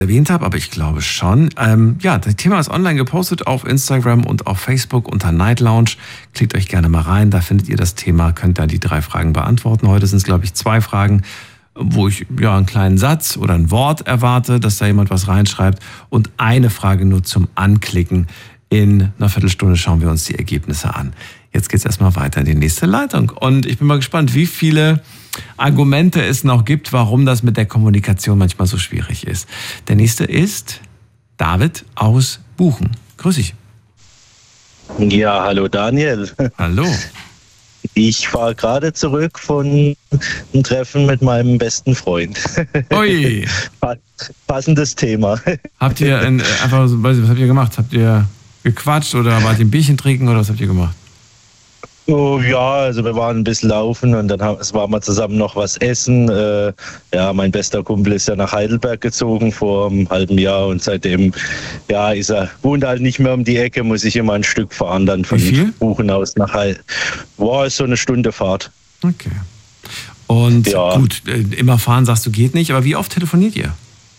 erwähnt habe, aber ich glaube schon. Das Thema ist online gepostet auf Instagram und auf Facebook unter Night Lounge. Klickt euch gerne mal rein, da findet ihr das Thema, könnt da die 3 Fragen beantworten. Heute sind es, glaube ich, 2 Fragen, wo ich einen kleinen Satz oder ein Wort erwarte, dass da jemand was reinschreibt, und eine Frage nur zum Anklicken. In einer Viertelstunde schauen wir uns die Ergebnisse an. Jetzt geht's erstmal weiter in die nächste Leitung. Und ich bin mal gespannt, wie viele Argumente es noch gibt, warum das mit der Kommunikation manchmal so schwierig ist. Der nächste ist David aus Buchen. Grüß dich. Ja, hallo Daniel. Hallo. Ich fahre gerade zurück von einem Treffen mit meinem besten Freund. Ui. Passendes Thema. Habt ihr was habt ihr gemacht? Habt ihr gequatscht oder wart ihr ein Bierchen trinken oder was habt ihr gemacht? Oh, ja, also wir waren ein bisschen laufen und dann waren wir zusammen noch was essen. Mein bester Kumpel ist ja nach Heidelberg gezogen vor einem halben Jahr und seitdem wohnt halt nicht mehr um die Ecke, muss ich immer ein Stück fahren dann von Buchen aus nach Heidelberg. Ist so eine Stunde Fahrt. Okay. Und gut, immer fahren sagst du geht nicht, aber wie oft telefoniert ihr?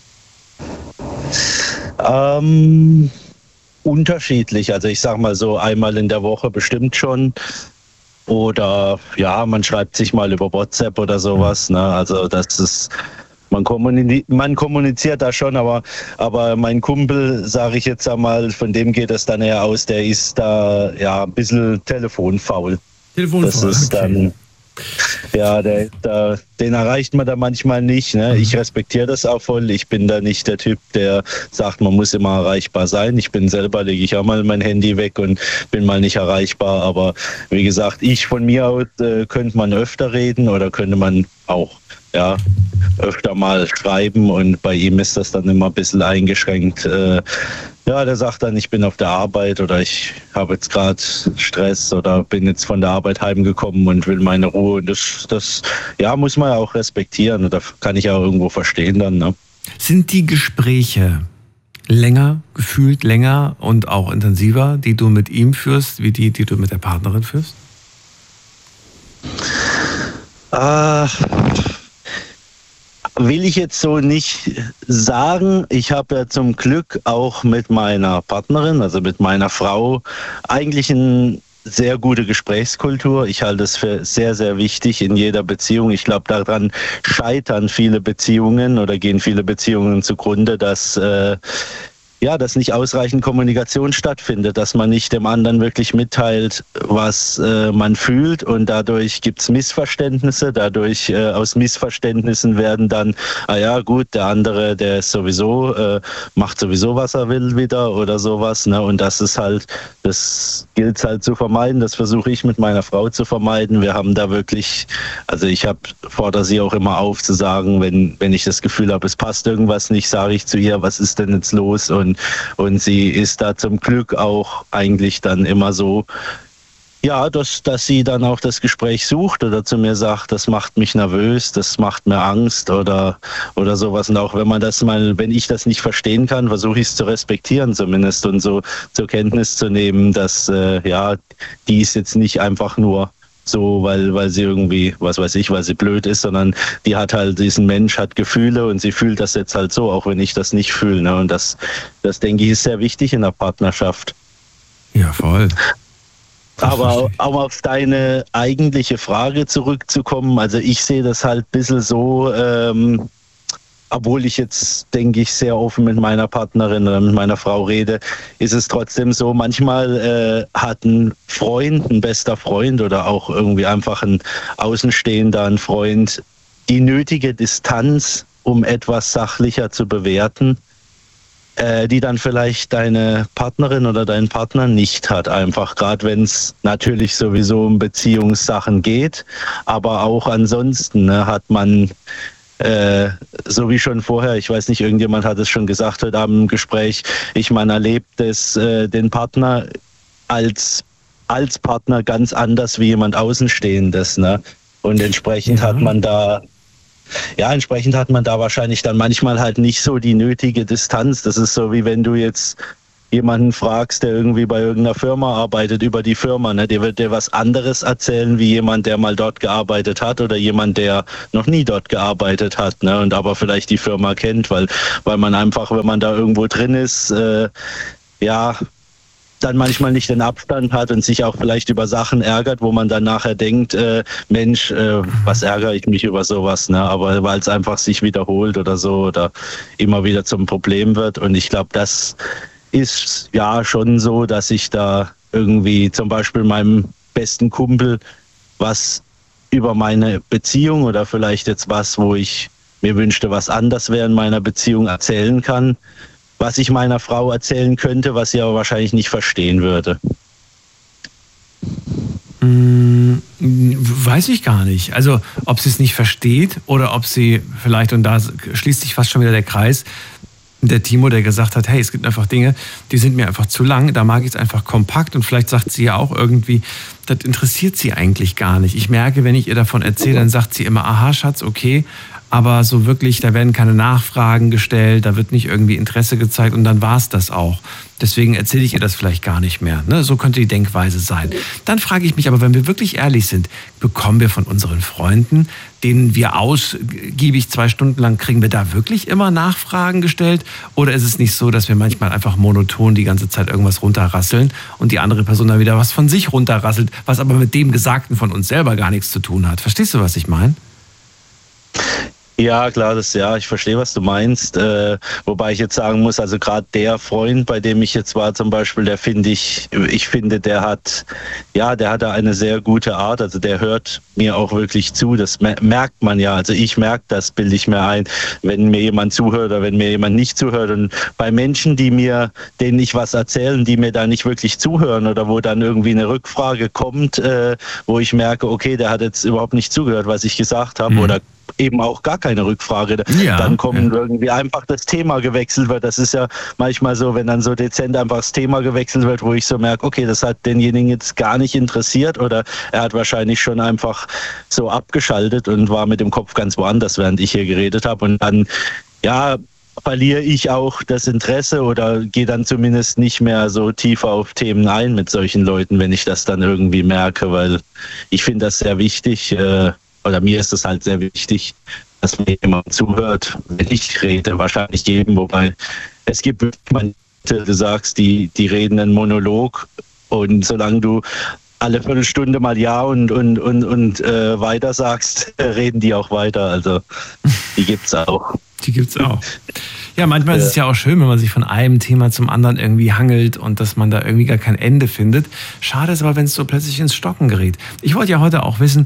Unterschiedlich, also ich sag mal so einmal in der Woche bestimmt schon. Oder man schreibt sich mal über WhatsApp oder sowas. Ne? Also das ist, man kommuniziert da schon, aber mein Kumpel, sage ich jetzt einmal, von dem geht es dann eher aus, der ist da ein bisschen telefonfaul. Das ist dann, den erreicht man da manchmal nicht. Ne? Ich respektiere das auch voll. Ich bin da nicht der Typ, der sagt, man muss immer erreichbar sein. Ich bin selber, lege ich auch mal mein Handy weg und bin mal nicht erreichbar. Aber wie gesagt, von mir aus könnte man öfter reden oder könnte man auch öfter mal schreiben, und bei ihm ist das dann immer ein bisschen eingeschränkt. Der sagt dann, ich bin auf der Arbeit oder ich habe jetzt gerade Stress oder bin jetzt von der Arbeit heimgekommen und will meine Ruhe. Und das muss man ja auch respektieren, und da kann ich auch irgendwo verstehen dann. Ne? Sind die Gespräche gefühlt länger und auch intensiver, die du mit ihm führst, wie die du mit der Partnerin führst? Will ich jetzt so nicht sagen. Ich habe ja zum Glück auch mit meiner Partnerin, also mit meiner Frau, eigentlich eine sehr gute Gesprächskultur. Ich halte es für sehr, sehr wichtig in jeder Beziehung. Ich glaube, daran scheitern viele Beziehungen oder gehen viele Beziehungen zugrunde, dass nicht ausreichend Kommunikation stattfindet, dass man nicht dem anderen wirklich mitteilt, was man fühlt, und dadurch gibt es Missverständnisse. Dadurch aus Missverständnissen werden dann, der andere, der ist sowieso, macht sowieso, was er will wieder oder sowas. Ne? Und das gilt es halt zu vermeiden. Das versuche ich mit meiner Frau zu vermeiden. Wir haben da wirklich, also ich fordere sie auch immer auf zu sagen, wenn ich das Gefühl habe, es passt irgendwas nicht, sage ich zu ihr, was ist denn jetzt los? Und sie ist da zum Glück auch eigentlich dann immer so, dass sie dann auch das Gespräch sucht oder zu mir sagt, das macht mich nervös, das macht mir Angst oder sowas. Und auch wenn ich das nicht verstehen kann, versuche ich es zu respektieren zumindest und so zur Kenntnis zu nehmen, dass die ist jetzt nicht einfach nur so, weil sie irgendwie, was weiß ich, weil sie blöd ist, sondern diesen Mensch hat Gefühle und sie fühlt das jetzt halt so, auch wenn ich das nicht fühle. Ne? Und das denke ich, ist sehr wichtig in der Partnerschaft. Ja, voll. Aber auch auf deine eigentliche Frage zurückzukommen, also ich sehe das halt ein bisschen so, obwohl ich jetzt, denke ich, sehr offen mit meiner Partnerin oder mit meiner Frau rede, ist es trotzdem so, manchmal hat ein bester Freund oder auch irgendwie einfach ein Außenstehender, ein Freund, die nötige Distanz, um etwas sachlicher zu bewerten, die dann vielleicht deine Partnerin oder dein Partner nicht hat. Einfach gerade, wenn es natürlich sowieso um Beziehungssachen geht, aber auch ansonsten hat man so wie schon vorher, ich weiß nicht, irgendjemand hat es schon gesagt heute Abend im Gespräch, man erlebt den Partner als Partner ganz anders wie jemand Außenstehendes. Ne? Und entsprechend hat man da wahrscheinlich dann manchmal halt nicht so die nötige Distanz. Das ist so, wie wenn du jetzt jemanden fragst, der irgendwie bei irgendeiner Firma arbeitet, über die Firma, ne? Der wird dir was anderes erzählen, wie jemand, der mal dort gearbeitet hat oder jemand, der noch nie dort gearbeitet hat, ne? Und aber vielleicht die Firma kennt, weil man einfach, wenn man da irgendwo drin ist, dann manchmal nicht den Abstand hat und sich auch vielleicht über Sachen ärgert, wo man dann nachher denkt, Mensch, was ärgere ich mich über sowas, ne? Aber weil es einfach sich wiederholt oder so oder immer wieder zum Problem wird. Und ich glaube, das ist ja schon so, dass ich da irgendwie zum Beispiel meinem besten Kumpel was über meine Beziehung oder vielleicht jetzt was, wo ich mir wünschte, was anders wäre in meiner Beziehung, erzählen kann, was ich meiner Frau erzählen könnte, was sie aber wahrscheinlich nicht verstehen würde. Weiß ich gar nicht. Also ob sie es nicht versteht oder ob sie vielleicht, und da schließt sich fast schon wieder der Kreis, der Timo, der gesagt hat, hey, es gibt einfach Dinge, die sind mir einfach zu lang, da mag ich es einfach kompakt, und vielleicht sagt sie ja auch irgendwie, das interessiert sie eigentlich gar nicht. Ich merke, wenn ich ihr davon erzähle, dann sagt sie immer, aha, Schatz, okay, aber so wirklich, da werden keine Nachfragen gestellt, da wird nicht irgendwie Interesse gezeigt, und dann war es das auch. Deswegen erzähle ich ihr das vielleicht gar nicht mehr. Ne? So könnte die Denkweise sein. Dann frage ich mich aber, wenn wir wirklich ehrlich sind, bekommen wir von unseren Freunden, denen wir ausgiebig 2 Stunden lang, kriegen wir da wirklich immer Nachfragen gestellt? Oder ist es nicht so, dass wir manchmal einfach monoton die ganze Zeit irgendwas runterrasseln und die andere Person dann wieder was von sich runterrasselt, was aber mit dem Gesagten von uns selber gar nichts zu tun hat? Verstehst du, was ich meine? Ja, klar, ich verstehe, was du meinst. Wobei ich jetzt sagen muss, also gerade der Freund, bei dem ich jetzt war zum Beispiel, der finde, der hat da eine sehr gute Art. Also der hört mir auch wirklich zu. Das merkt man ja. Also ich merke das, bilde ich mir ein, wenn mir jemand zuhört oder wenn mir jemand nicht zuhört. Und bei Menschen, denen ich was erzähle, die mir da nicht wirklich zuhören oder wo dann irgendwie eine Rückfrage kommt, wo ich merke, okay, der hat jetzt überhaupt nicht zugehört, was ich gesagt habe, oder eben auch gar keine Rückfrage. Dann irgendwie einfach das Thema gewechselt wird. Das ist ja manchmal so, wenn dann so dezent einfach das Thema gewechselt wird, wo ich so merke, okay, das hat denjenigen jetzt gar nicht interessiert, oder er hat wahrscheinlich schon einfach so abgeschaltet und war mit dem Kopf ganz woanders, während ich hier geredet habe. Und dann, verliere ich auch das Interesse oder gehe dann zumindest nicht mehr so tiefer auf Themen ein mit solchen Leuten, wenn ich das dann irgendwie merke, weil ich finde das sehr wichtig, oder mir ist es halt sehr wichtig, dass mir jemand zuhört, wenn ich rede, wahrscheinlich jedem, wobei es gibt manche, du sagst, die reden einen Monolog, und solange du alle Viertelstunde mal ja und weiter sagst, reden die auch weiter, also die gibt's auch. Die gibt's auch. Ja, manchmal ist es ja auch schön, wenn man sich von einem Thema zum anderen irgendwie hangelt und dass man da irgendwie gar kein Ende findet. Schade ist aber, wenn es so plötzlich ins Stocken gerät. Ich wollte ja heute auch wissen,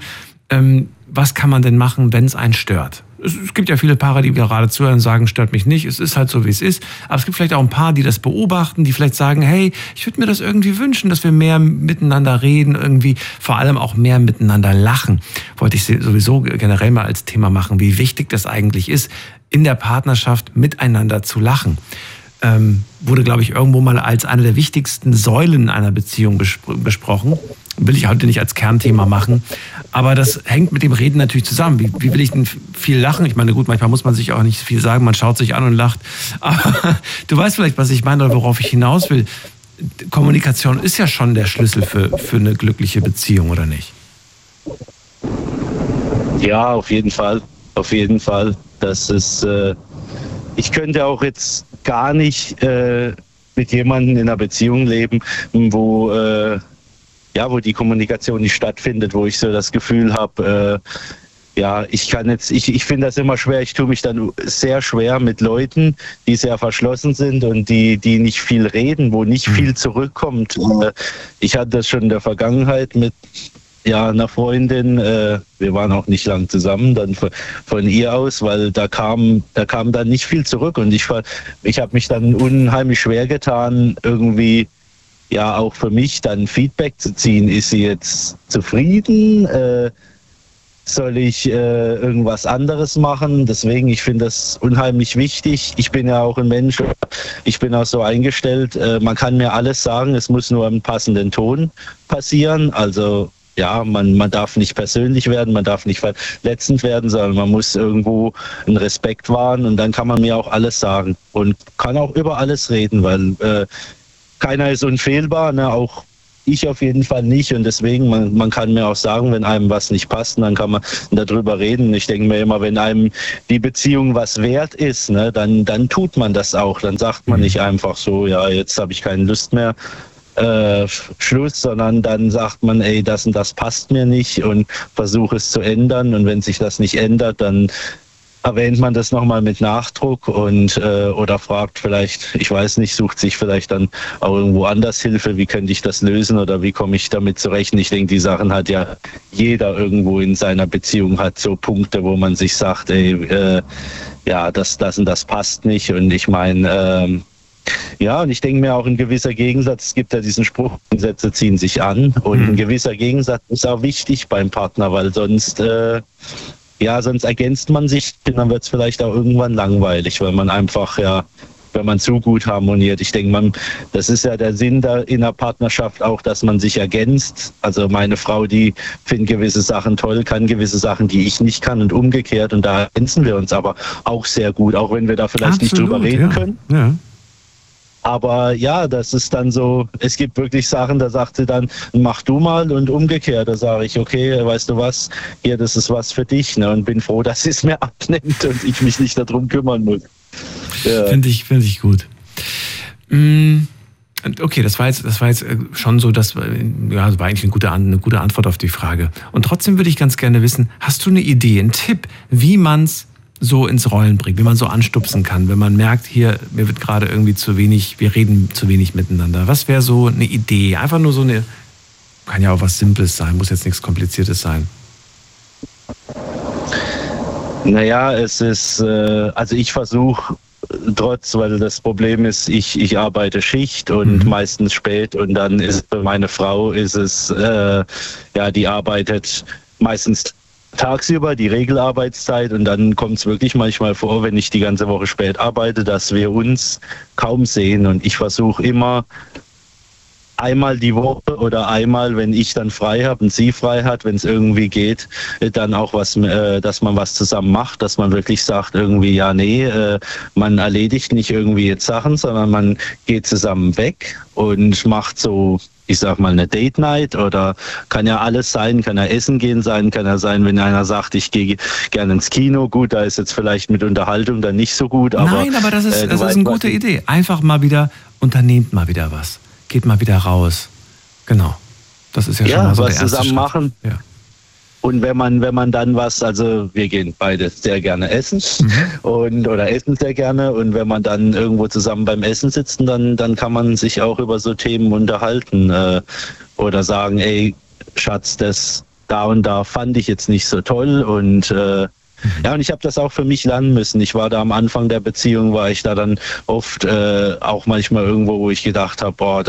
was kann man denn machen, wenn es einen stört? Es gibt ja viele Paare, die gerade zuhören und sagen, stört mich nicht, es ist halt so, wie es ist. Aber es gibt vielleicht auch ein paar, die das beobachten, die vielleicht sagen, hey, ich würde mir das irgendwie wünschen, dass wir mehr miteinander reden, irgendwie vor allem auch mehr miteinander lachen. Wollte ich sowieso generell mal als Thema machen, wie wichtig das eigentlich ist, in der Partnerschaft miteinander zu lachen. Wurde, glaube ich, irgendwo mal als eine der wichtigsten Säulen einer Beziehung besprochen. Will ich heute nicht als Kernthema machen. Aber das hängt mit dem Reden natürlich zusammen. Wie will ich denn viel lachen? Ich meine, gut, manchmal muss man sich auch nicht viel sagen. Man schaut sich an und lacht. Aber du weißt vielleicht, was ich meine oder worauf ich hinaus will. Kommunikation ist ja schon der Schlüssel für eine glückliche Beziehung, oder nicht? Ja, auf jeden Fall. Auf jeden Fall. Das ist... Ich könnte auch jetzt gar nicht mit jemandem in einer Beziehung leben, wo die Kommunikation nicht stattfindet, wo ich so das Gefühl habe, ich finde das immer schwer. Ich tue mich dann sehr schwer mit Leuten, die sehr verschlossen sind und die nicht viel reden, wo nicht viel zurückkommt. Ich hatte das schon in der Vergangenheit mit einer Freundin, wir waren auch nicht lang zusammen, dann von ihr aus, weil da kam dann nicht viel zurück, und ich habe mich dann unheimlich schwer getan, irgendwie auch für mich dann Feedback zu ziehen. Ist sie jetzt zufrieden? Soll ich irgendwas anderes machen? Deswegen, ich finde das unheimlich wichtig. Ich bin ja auch ein Mensch, ich bin auch so eingestellt, man kann mir alles sagen, es muss nur im passenden Ton passieren, also man darf nicht persönlich werden, man darf nicht verletzend werden, sondern man muss irgendwo einen Respekt wahren, und dann kann man mir auch alles sagen und kann auch über alles reden, weil keiner ist unfehlbar, ne? Auch ich auf jeden Fall nicht, und deswegen, man kann mir auch sagen, wenn einem was nicht passt, dann kann man darüber reden. Ich denke mir immer, wenn einem die Beziehung was wert ist, ne, dann tut man das auch. Dann sagt man nicht einfach so, ja, jetzt habe ich keine Lust mehr, Schluss, sondern dann sagt man, ey, das und das passt mir nicht, und versuche es zu ändern, und wenn sich das nicht ändert, dann erwähnt man das nochmal mit Nachdruck und oder fragt vielleicht, ich weiß nicht, sucht sich vielleicht dann auch irgendwo anders Hilfe, wie könnte ich das lösen oder wie komme ich damit zurecht. Ich denke, die Sachen hat ja jeder irgendwo in seiner Beziehung, hat so Punkte, wo man sich sagt, ey, ja, das und das passt nicht. Und ich meine, ja, und ich denke mir auch ein gewisser Gegensatz, es gibt ja diesen Spruch, Gegensätze ziehen sich an, und ein gewisser Gegensatz ist auch wichtig beim Partner, weil sonst sonst ergänzt man sich, und dann wird es vielleicht auch irgendwann langweilig, weil man einfach, wenn man zu gut harmoniert. Ich denke, das ist ja der Sinn in der Partnerschaft auch, dass man sich ergänzt. Also meine Frau, die findet gewisse Sachen toll, kann gewisse Sachen, die ich nicht kann, und umgekehrt, und da ergänzen wir uns aber auch sehr gut, auch wenn wir da vielleicht nicht drüber reden können. Ja. Aber ja, das ist dann so, es gibt wirklich Sachen, da sagt sie dann, mach du mal, und umgekehrt, da sage ich, okay, weißt du was, hier, das ist was für dich, ne, und bin froh, dass sie es mir abnimmt und ich mich nicht darum kümmern muss. Ja. Finde ich gut. Okay, das war jetzt schon so, das war eigentlich eine gute Antwort auf die Frage. Und trotzdem würde ich ganz gerne wissen, hast du eine Idee, einen Tipp, wie man es so ins Rollen bringt, wie man so anstupsen kann, wenn man merkt, hier, mir wird gerade irgendwie wir reden zu wenig miteinander. Was wäre so eine Idee? Einfach nur so kann ja auch was Simples sein, muss jetzt nichts Kompliziertes sein. Naja, es ist, also ich versuche weil das Problem ist, ich arbeite Schicht und meistens spät, und dann ist für meine Frau die arbeitet meistens tagsüber, die Regelarbeitszeit, und dann kommt es wirklich manchmal vor, wenn ich die ganze Woche spät arbeite, dass wir uns kaum sehen, und ich versuche immer einmal die Woche oder einmal, wenn ich dann frei habe und sie frei hat, wenn es irgendwie geht, dann auch dass man was zusammen macht, dass man wirklich sagt irgendwie, man erledigt nicht irgendwie jetzt Sachen, sondern man geht zusammen weg und macht so, ich sag mal, eine Date Night, oder kann ja alles sein, kann ja essen gehen sein, kann ja sein, wenn einer sagt, ich gehe gerne ins Kino, gut, da ist jetzt vielleicht mit Unterhaltung dann nicht so gut, aber... Nein, aber das ist eine gute Idee. Einfach mal wieder, unternehmt mal wieder was. Geht mal wieder raus. Genau. Das ist ja schon mal so der erste zusammen Schritt. Machen. Ja. Und wenn man dann also wir gehen beide sehr gerne essen oder essen sehr gerne, und wenn man dann irgendwo zusammen beim Essen sitzt, dann kann man sich auch über so Themen unterhalten oder sagen, ey, Schatz, das da und da fand ich jetzt nicht so toll, und und ich habe das auch für mich lernen müssen. Ich war da am Anfang der Beziehung, war ich da dann oft auch manchmal irgendwo, wo ich gedacht habe, boah,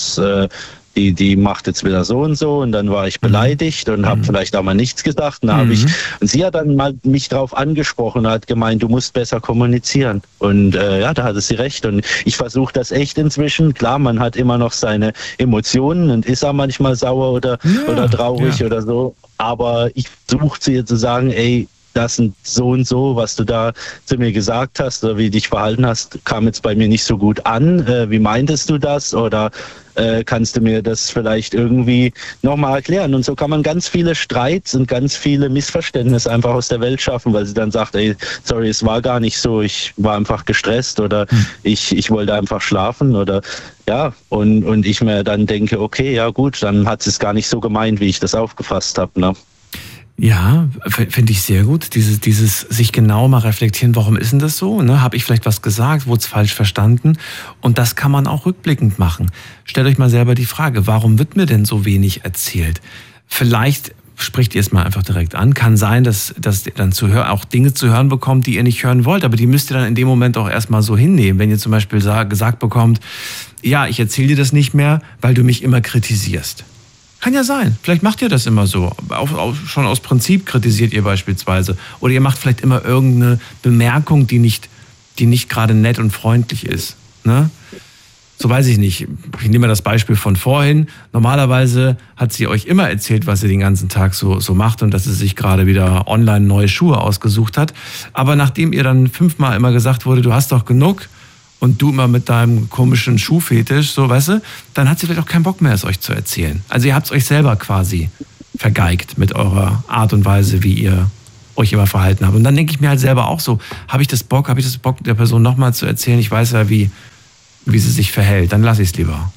die macht jetzt wieder so und so, und dann war ich beleidigt und habe vielleicht auch mal nichts gesagt. Und sie hat dann mal mich drauf angesprochen und hat gemeint, du musst besser kommunizieren. Und da hatte sie recht. Und ich versuche das echt inzwischen. Klar, man hat immer noch seine Emotionen und ist auch manchmal sauer oder traurig oder so. Aber ich versuche zu ihr zu sagen, ey, das und so, was du da zu mir gesagt hast oder wie du dich verhalten hast, kam jetzt bei mir nicht so gut an. Wie meintest du das? Oder kannst du mir das vielleicht irgendwie nochmal erklären? Und so kann man ganz viele Streits und ganz viele Missverständnisse einfach aus der Welt schaffen, weil sie dann sagt, ey, sorry, es war gar nicht so, ich war einfach gestresst, oder ich wollte einfach schlafen, oder und ich mir dann denke, okay, ja gut, dann hat sie es gar nicht so gemeint, wie ich das aufgefasst habe, ne? Ja, finde ich sehr gut. Dieses sich genau mal reflektieren, warum ist denn das so? Ne? Habe ich vielleicht was gesagt, wurde es falsch verstanden? Und das kann man auch rückblickend machen. Stellt euch mal selber die Frage, warum wird mir denn so wenig erzählt? Vielleicht spricht ihr es mal einfach direkt an. Kann sein, dass ihr dann auch Dinge zu hören bekommt, die ihr nicht hören wollt. Aber die müsst ihr dann in dem Moment auch erstmal so hinnehmen. Wenn ihr zum Beispiel gesagt bekommt, ja, ich erzähle dir das nicht mehr, weil du mich immer kritisierst. Kann ja sein. Vielleicht macht ihr das immer so. Schon aus Prinzip kritisiert ihr beispielsweise. Oder ihr macht vielleicht immer irgendeine Bemerkung, die nicht gerade nett und freundlich ist. Ne? So weiß ich nicht. Ich nehme mal das Beispiel von vorhin. Normalerweise hat sie euch immer erzählt, was sie den ganzen Tag so macht und dass sie sich gerade wieder online neue Schuhe ausgesucht hat. Aber nachdem ihr dann 5-mal immer gesagt wurde, du hast doch genug, und du immer mit deinem komischen Schuhfetisch, so, weißt du, dann hat sie vielleicht auch keinen Bock mehr, es euch zu erzählen. Also ihr habt es euch selber quasi vergeigt mit eurer Art und Weise, wie ihr euch immer verhalten habt. Und dann denke ich mir halt selber auch so, habe ich das Bock, der Person nochmal zu erzählen? Ich weiß ja, wie sie sich verhält. Dann lasse ich es lieber.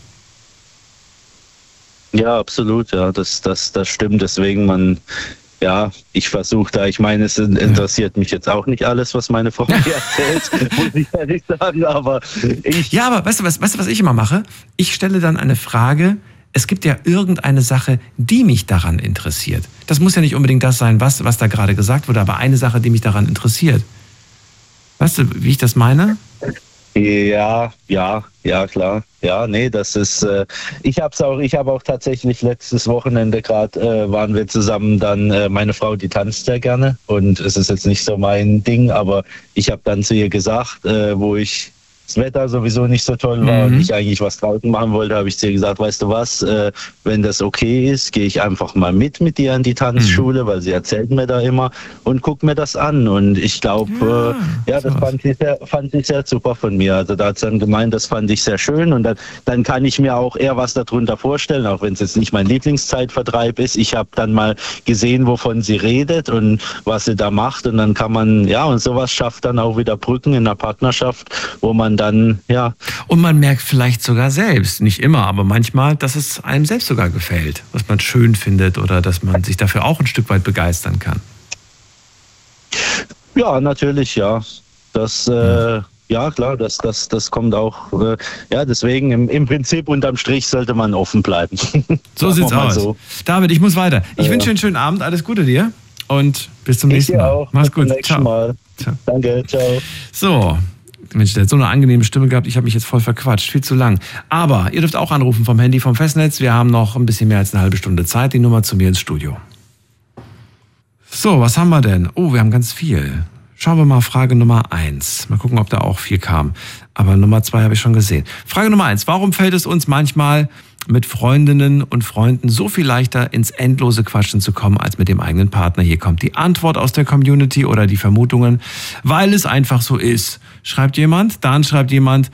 Ja, absolut, ja, das stimmt. Deswegen ich versuche da, ich meine, es interessiert mich jetzt auch nicht alles, was meine Frau mir erzählt, muss ich ehrlich sagen, aber Ja, aber weißt du, was ich immer mache? Ich stelle dann eine Frage. Es gibt ja irgendeine Sache, die mich daran interessiert. Das muss ja nicht unbedingt das sein, was da gerade gesagt wurde, aber eine Sache, die mich daran interessiert. Weißt du, wie ich das meine? Ja, klar. Ja, nee, das ist, ich habe auch tatsächlich letztes Wochenende gerade, waren wir zusammen dann, meine Frau, die tanzt sehr gerne und es ist jetzt nicht so mein Ding, aber ich habe dann zu ihr gesagt, wo das Wetter sowieso nicht so toll war und ich eigentlich was draußen machen wollte, habe ich zu ihr gesagt, weißt du was, wenn das okay ist, gehe ich einfach mal mit dir an die Tanzschule, weil sie erzählt mir da immer und guck mir das an. Und ich glaube, das fand sie sehr super von mir. Also da hat sie dann gemeint, das fand ich sehr schön und dann kann ich mir auch eher was darunter vorstellen, auch wenn es jetzt nicht mein Lieblingszeitvertreib ist. Ich habe dann mal gesehen, wovon sie redet und was sie da macht und dann kann man, und sowas schafft dann auch wieder Brücken in der Partnerschaft, wo man dann, Und man merkt vielleicht sogar selbst, nicht immer, aber manchmal, dass es einem selbst sogar gefällt, was man schön findet oder dass man sich dafür auch ein Stück weit begeistern kann. Ja, natürlich, ja. Das, klar, das kommt auch, deswegen im Prinzip unterm Strich sollte man offen bleiben. So sieht's aus. So. David, ich muss weiter. Ich wünsche dir einen schönen Abend, alles Gute dir und bis zum nächsten Mal. Auch. Mach's gut. Ciao. Mal. Ciao. Danke, ciao. So. Mensch, der hat so eine angenehme Stimme gehabt, ich habe mich jetzt voll verquatscht, viel zu lang. Aber ihr dürft auch anrufen vom Handy, vom Festnetz. Wir haben noch ein bisschen mehr als eine halbe Stunde Zeit. Die Nummer zu mir ins Studio. So, was haben wir denn? Oh, wir haben ganz viel. Schauen wir mal Frage Nummer 1. Mal gucken, ob da auch viel kam. Aber Nummer 2 habe ich schon gesehen. Frage Nummer 1. Warum fällt es uns manchmal mit Freundinnen und Freunden so viel leichter ins endlose Quatschen zu kommen, als mit dem eigenen Partner? Hier kommt die Antwort aus der Community oder die Vermutungen. Weil es einfach so ist. Schreibt jemand, dann schreibt jemand,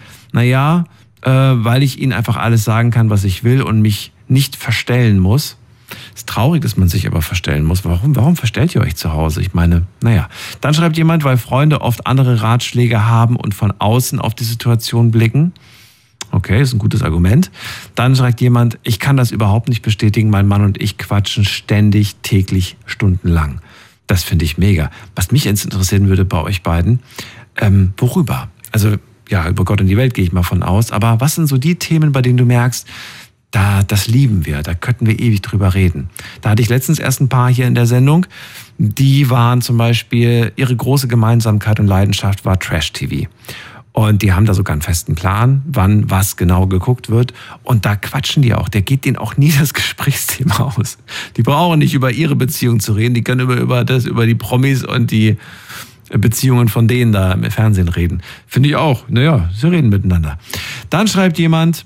weil ich ihnen einfach alles sagen kann, was ich will und mich nicht verstellen muss. Ist traurig, dass man sich aber verstellen muss. Warum verstellt ihr euch zu Hause? Ich meine, Dann schreibt jemand, weil Freunde oft andere Ratschläge haben und von außen auf die Situation blicken. Okay, ist ein gutes Argument. Dann schreibt jemand, ich kann das überhaupt nicht bestätigen. Mein Mann und ich quatschen ständig, täglich, stundenlang. Das finde ich mega. Was mich jetzt interessieren würde bei euch beiden, worüber? Also, über Gott und die Welt gehe ich mal von aus. Aber was sind so die Themen, bei denen du merkst, das lieben wir, da könnten wir ewig drüber reden. Da hatte ich letztens erst ein paar hier in der Sendung, die waren zum Beispiel, ihre große Gemeinsamkeit und Leidenschaft war Trash-TV. Und die haben da sogar einen festen Plan, wann was genau geguckt wird. Und da quatschen die auch. Der geht denen auch nie das Gesprächsthema aus. Die brauchen nicht über ihre Beziehung zu reden. Die können über die Promis und die Beziehungen von denen da im Fernsehen reden. Finde ich auch. Sie reden miteinander. Dann schreibt jemand,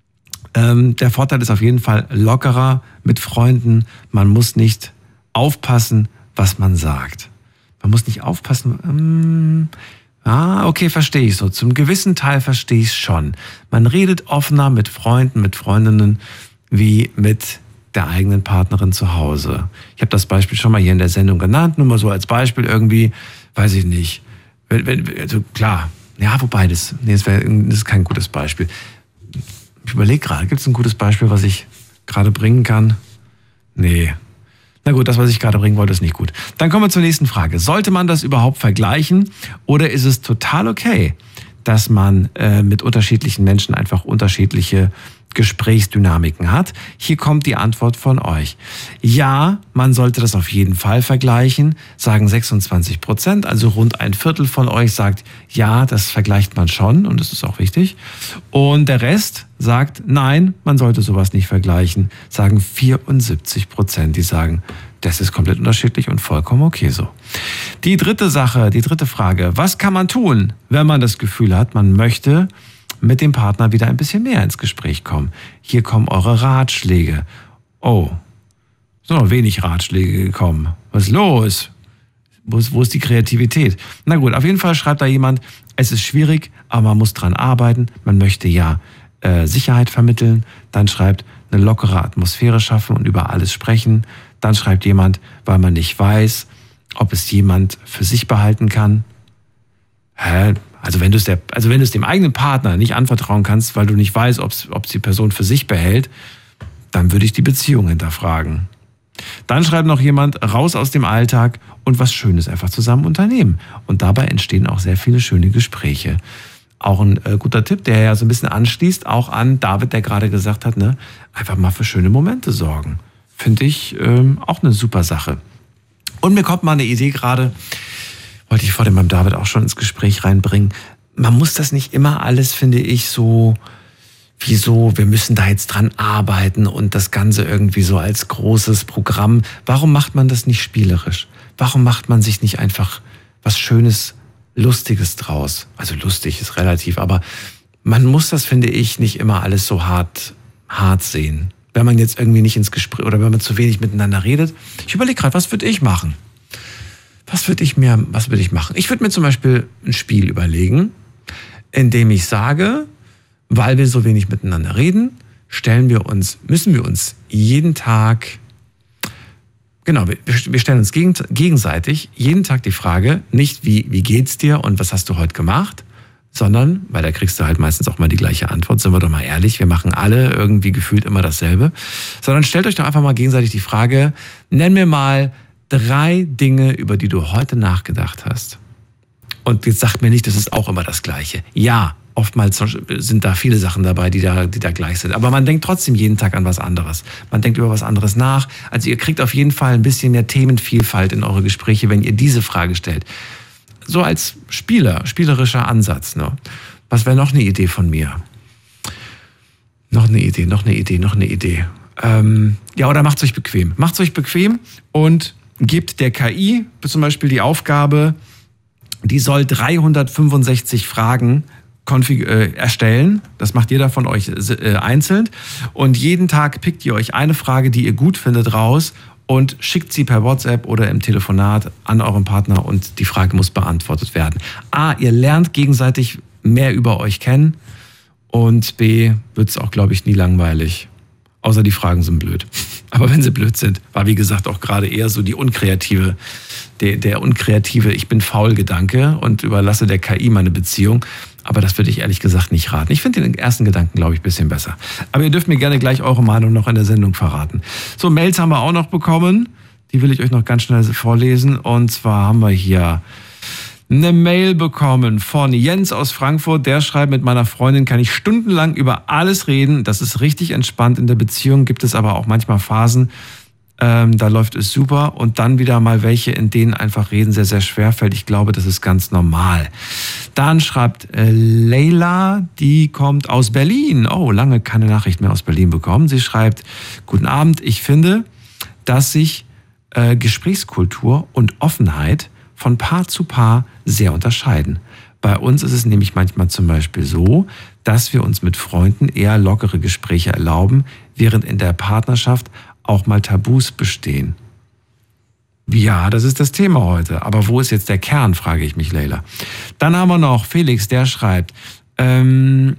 der Vorteil ist auf jeden Fall lockerer mit Freunden. Man muss nicht aufpassen, was man sagt. Man muss nicht aufpassen. Okay, verstehe ich so. Zum gewissen Teil verstehe ich es schon. Man redet offener mit Freunden, mit Freundinnen, wie mit der eigenen Partnerin zu Hause. Ich habe das Beispiel schon mal hier in der Sendung genannt, nur mal so als Beispiel irgendwie, weiß ich nicht. Also klar, wobei das ist kein gutes Beispiel. Ich überlege gerade, gibt es ein gutes Beispiel, was ich gerade bringen kann? Nee. Na gut, das, was ich gerade bringen wollte, ist nicht gut. Dann kommen wir zur nächsten Frage. Sollte man das überhaupt vergleichen oder ist es total okay, dass man mit unterschiedlichen Menschen einfach unterschiedliche Gesprächsdynamiken hat? Hier kommt die Antwort von euch. Ja, man sollte das auf jeden Fall vergleichen, sagen 26%, also rund ein Viertel von euch sagt, ja, das vergleicht man schon und das ist auch wichtig. Und der Rest sagt, nein, man sollte sowas nicht vergleichen, sagen 74%, die sagen, das ist komplett unterschiedlich und vollkommen okay so. Die dritte Frage, was kann man tun, wenn man das Gefühl hat, man möchte mit dem Partner wieder ein bisschen mehr ins Gespräch kommen? Hier kommen eure Ratschläge. Oh, so wenig Ratschläge gekommen. Was ist los? Wo ist die Kreativität? Na gut, auf jeden Fall schreibt da jemand, es ist schwierig, aber man muss dran arbeiten. Man möchte ja Sicherheit vermitteln. Dann schreibt, eine lockere Atmosphäre schaffen und über alles sprechen. Dann schreibt jemand, weil man nicht weiß, ob es jemand für sich behalten kann. Also wenn du es dem eigenen Partner nicht anvertrauen kannst, weil du nicht weißt, ob es die Person für sich behält, dann würde ich die Beziehung hinterfragen. Dann schreibt noch jemand, raus aus dem Alltag und was Schönes einfach zusammen unternehmen. Und dabei entstehen auch sehr viele schöne Gespräche. Auch ein guter Tipp, der ja so ein bisschen anschließt, auch an David, der gerade gesagt hat, ne, einfach mal für schöne Momente sorgen. Finde ich auch eine super Sache. Und mir kommt mal eine Idee gerade, wollte ich vor dem beim David auch schon ins Gespräch reinbringen. Man muss das nicht immer alles, finde ich, so, wieso, wir müssen da jetzt dran arbeiten und das Ganze irgendwie so als großes Programm. Warum macht man das nicht spielerisch? Warum macht man sich nicht einfach was Schönes, Lustiges draus? Also lustig ist relativ, aber man muss das, finde ich, nicht immer alles so hart sehen. Wenn man jetzt irgendwie nicht ins Gespräch oder wenn man zu wenig miteinander redet. Ich überlege gerade, was würde ich machen? Was würde ich machen? Ich würde mir zum Beispiel ein Spiel überlegen, in dem ich sage, weil wir so wenig miteinander reden, müssen wir uns jeden Tag, genau, wir stellen uns gegenseitig jeden Tag die Frage, nicht wie geht's dir und was hast du heute gemacht, sondern, weil da kriegst du halt meistens auch mal die gleiche Antwort, sind wir doch mal ehrlich, wir machen alle irgendwie gefühlt immer dasselbe, sondern stellt euch doch einfach mal gegenseitig die Frage, nenn mir mal 3 Dinge, über die du heute nachgedacht hast. Und jetzt sagt mir nicht, das ist auch immer das Gleiche. Ja, oftmals sind da viele Sachen dabei, die da gleich sind. Aber man denkt trotzdem jeden Tag an was anderes. Man denkt über was anderes nach. Also ihr kriegt auf jeden Fall ein bisschen mehr Themenvielfalt in eure Gespräche, wenn ihr diese Frage stellt. So als spielerischer Ansatz. Ne? Was wäre noch eine Idee von mir? Noch eine Idee. Ja, oder macht's euch bequem. Macht's euch bequem und gebt der KI zum Beispiel die Aufgabe, die soll 365 Fragen erstellen. Das macht jeder von euch einzeln. Und jeden Tag pickt ihr euch eine Frage, die ihr gut findet, raus und schickt sie per WhatsApp oder im Telefonat an euren Partner und die Frage muss beantwortet werden. A, ihr lernt gegenseitig mehr über euch kennen und B, wird es auch, glaube ich, nie langweilig. Außer die Fragen sind blöd. Aber wenn sie blöd sind, war wie gesagt auch gerade eher so der unkreative ich bin faul Gedanke und überlasse der KI meine Beziehung. Aber das würde ich ehrlich gesagt nicht raten. Ich finde den ersten Gedanken, glaube ich, ein bisschen besser. Aber ihr dürft mir gerne gleich eure Meinung noch in der Sendung verraten. So, Mails haben wir auch noch bekommen. Die will ich euch noch ganz schnell vorlesen. Und zwar haben wir hier eine Mail bekommen von Jens aus Frankfurt. Der schreibt, mit meiner Freundin kann ich stundenlang über alles reden. Das ist richtig entspannt. In der Beziehung gibt es aber auch manchmal Phasen, da läuft es super. Und dann wieder mal welche, in denen einfach reden sehr, sehr schwer fällt. Ich glaube, das ist ganz normal. Dann schreibt Leila, die kommt aus Berlin. Oh, lange keine Nachricht mehr aus Berlin bekommen. Sie schreibt, guten Abend. Ich finde, dass sich Gesprächskultur und Offenheit von Paar zu Paar sehr unterscheiden. Bei uns ist es nämlich manchmal zum Beispiel so, dass wir uns mit Freunden eher lockere Gespräche erlauben, während in der Partnerschaft auch mal Tabus bestehen. Ja, das ist das Thema heute. Aber wo ist jetzt der Kern, frage ich mich, Leila. Dann haben wir noch Felix, der schreibt, wenn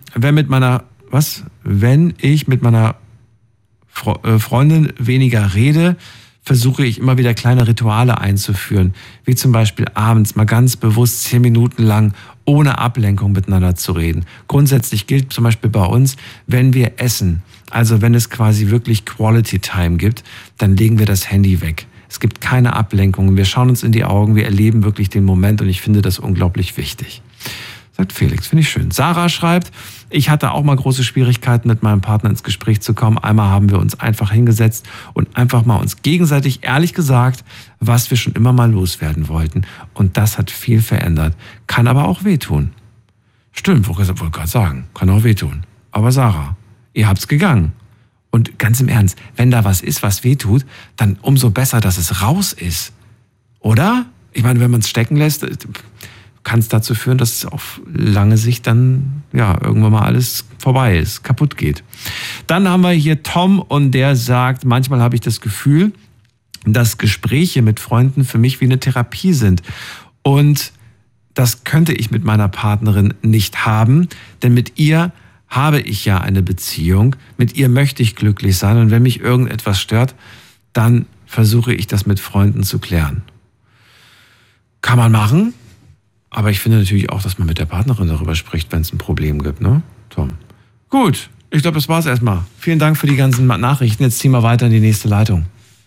ich mit meiner Freundin weniger rede, versuche ich immer wieder kleine Rituale einzuführen, wie zum Beispiel abends mal ganz bewusst 10 Minuten lang ohne Ablenkung miteinander zu reden. Grundsätzlich gilt zum Beispiel bei uns, wenn wir essen, also wenn es quasi wirklich Quality Time gibt, dann legen wir das Handy weg. Es gibt keine Ablenkungen, wir schauen uns in die Augen, wir erleben wirklich den Moment und ich finde das unglaublich wichtig. Sagt Felix, finde ich schön. Sarah schreibt, ich hatte auch mal große Schwierigkeiten, mit meinem Partner ins Gespräch zu kommen. Einmal haben wir uns einfach hingesetzt und einfach mal uns gegenseitig ehrlich gesagt, was wir schon immer mal loswerden wollten. Und das hat viel verändert. Kann aber auch wehtun. Stimmt, wollte gerade sagen, kann auch wehtun. Aber Sarah, ihr habt's gegangen. Und ganz im Ernst, wenn da was ist, was wehtut, dann umso besser, dass es raus ist. Oder? Ich meine, wenn man es stecken lässt, kann es dazu führen, dass es auf lange Sicht dann irgendwann mal alles vorbei ist, kaputt geht. Dann haben wir hier Tom und der sagt, manchmal habe ich das Gefühl, dass Gespräche mit Freunden für mich wie eine Therapie sind. Und das könnte ich mit meiner Partnerin nicht haben, denn mit ihr habe ich ja eine Beziehung, mit ihr möchte ich glücklich sein und wenn mich irgendetwas stört, dann versuche ich das mit Freunden zu klären. Kann man machen, aber ich finde natürlich auch, dass man mit der Partnerin darüber spricht, wenn es ein Problem gibt, ne, Tom? Gut, ich glaube, das war's erstmal. Vielen Dank für die ganzen Nachrichten. Jetzt ziehen wir weiter in die nächste Leitung.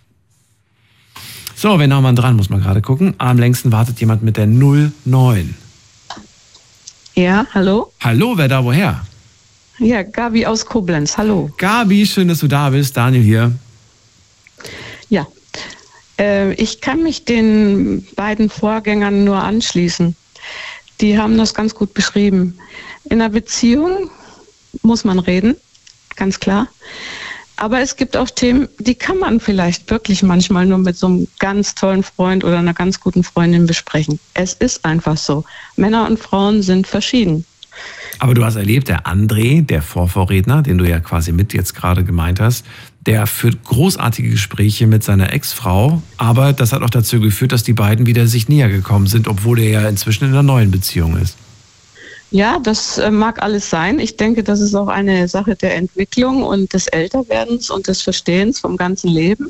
So, wen haben wir dran, muss man gerade gucken. Am längsten wartet jemand mit der 09. Ja, hallo? Hallo, wer da woher? Ja, Gabi aus Koblenz, hallo. Gabi, schön, dass du da bist. Daniel hier. Ja, ich kann mich den beiden Vorgängern nur anschließen. Die haben das ganz gut beschrieben. In einer Beziehung muss man reden, ganz klar. Aber es gibt auch Themen, die kann man vielleicht wirklich manchmal nur mit so einem ganz tollen Freund oder einer ganz guten Freundin besprechen. Es ist einfach so. Männer und Frauen sind verschieden. Aber du hast erlebt, der André, der Vorredner, den du ja quasi mit jetzt gerade gemeint hast, der führt großartige Gespräche mit seiner Ex-Frau, aber das hat auch dazu geführt, dass die beiden wieder sich näher gekommen sind, obwohl er ja inzwischen in einer neuen Beziehung ist. Ja, das mag alles sein. Ich denke, das ist auch eine Sache der Entwicklung und des Älterwerdens und des Verstehens vom ganzen Leben.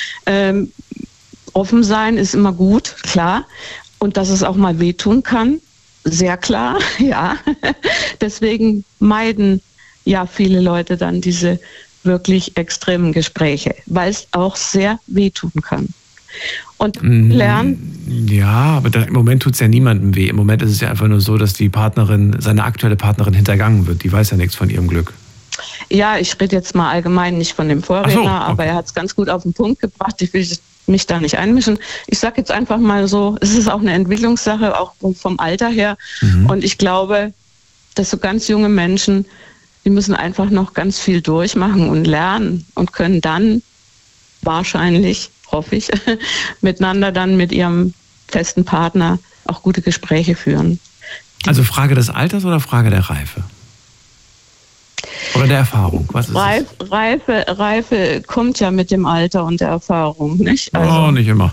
Offen sein ist immer gut, klar. Und dass es auch mal wehtun kann, sehr klar, ja. Deswegen meiden ja viele Leute dann diese wirklich extremen Gespräche, weil es auch sehr wehtun kann. Und lernen. Ja, aber im Moment tut es ja niemandem weh. Im Moment ist es ja einfach nur so, dass die Partnerin, seine aktuelle Partnerin hintergangen wird. Die weiß ja nichts von ihrem Glück. Ja, ich rede jetzt mal allgemein nicht von dem Vorredner, so, okay. Aber er hat es ganz gut auf den Punkt gebracht. Ich will mich da nicht einmischen. Ich sage jetzt einfach mal so, es ist auch eine Entwicklungssache, auch vom Alter her. Und ich glaube, dass so ganz junge Menschen, die müssen einfach noch ganz viel durchmachen und lernen und können dann wahrscheinlich, hoffe ich, miteinander dann mit ihrem festen Partner auch gute Gespräche führen. Also Frage des Alters oder Frage der Reife? Oder der Erfahrung? Was ist Reife kommt ja mit dem Alter und der Erfahrung, nicht? Also, nicht immer.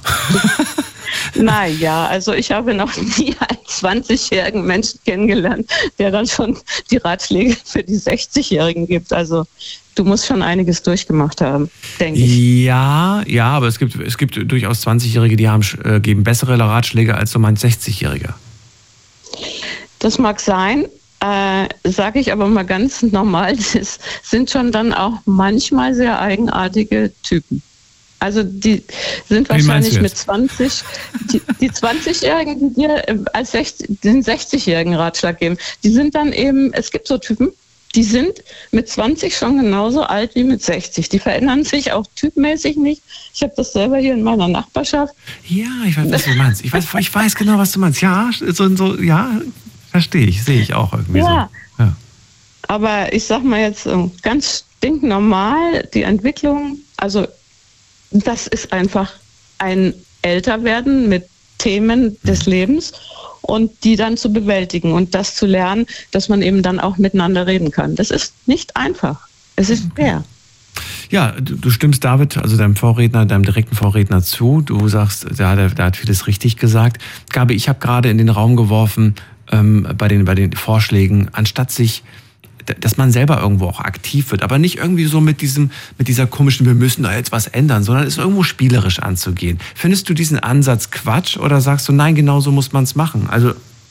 Naja, also ich habe noch nie einen 20-jährigen Menschen kennengelernt, der dann schon die Ratschläge für die 60-Jährigen gibt. Also du musst schon einiges durchgemacht haben, denke ich. Ja, aber es gibt durchaus 20-Jährige, die geben bessere Ratschläge als so mein 60-Jähriger. Das mag sein. Sage ich aber mal ganz normal, das sind schon dann auch manchmal sehr eigenartige Typen. Also die sind wahrscheinlich mit 20, die 20-Jährigen, die dir als den 60-Jährigen Ratschlag geben, die sind dann eben, es gibt so Typen, die sind mit 20 schon genauso alt wie mit 60. Die verändern sich auch typmäßig nicht. Ich habe das selber hier in meiner Nachbarschaft. Ja, ich weiß, was du meinst. Ich weiß genau, was du meinst. Ja, ja, verstehe ich, sehe ich auch irgendwie so. Ja. Aber ich sag mal jetzt ganz stinknormal, die Entwicklung, also das ist einfach ein Älterwerden mit Themen des Lebens und die dann zu bewältigen und das zu lernen, dass man eben dann auch miteinander reden kann. Das ist nicht einfach. Es ist schwer. Ja, du stimmst David, also deinem direkten Vorredner zu. Du sagst, der hat vieles richtig gesagt. Gabi, ich habe gerade in den Raum geworfen, bei den Vorschlägen, anstatt dass man selber irgendwo auch aktiv wird, aber nicht irgendwie so mit dieser komischen, wir müssen da jetzt was ändern, sondern es irgendwo spielerisch anzugehen. Findest du diesen Ansatz Quatsch oder sagst du, nein, genau so muss man es machen? Also,